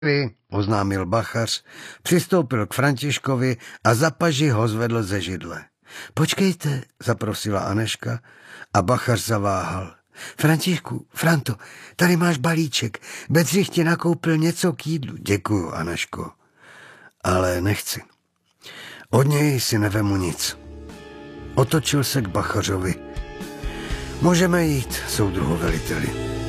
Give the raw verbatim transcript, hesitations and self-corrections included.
oznámil bachař, přistoupil k Františkovi a za paži ho zvedl ze židle. Počkejte, zaprosila Anežka a bachař zaváhal. Františku, Franto, tady máš balíček. Bedřich ti nakoupil něco k jídlu. Děkuju, Anežko, ale nechci. Od něj si nevemu nic. Otočil se k bachařovi. Můžeme jít, soudruhu veliteli.